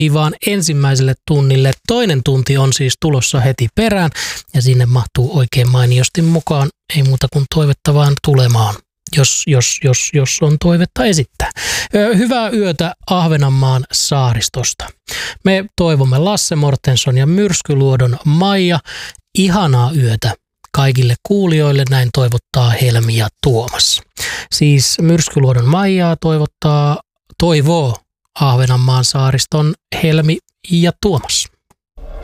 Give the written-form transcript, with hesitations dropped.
vaan ensimmäiselle tunnille. Toinen tunti on siis tulossa heti perään ja sinne mahtuu oikein mainiosti mukaan. Ei muuta kuin toivetta vaan tulemaan, jos on toivetta esittää. Hyvää yötä Ahvenanmaan saaristosta. Me toivomme Lasse Mortensson ja Myrskyluodon Maija. Ihanaa yötä kaikille kuulijoille, näin toivottaa Helmi ja Tuomas. Siis Myrskyluodon Maijaa toivoo Ahvenanmaan saariston Helmi ja Tuomas.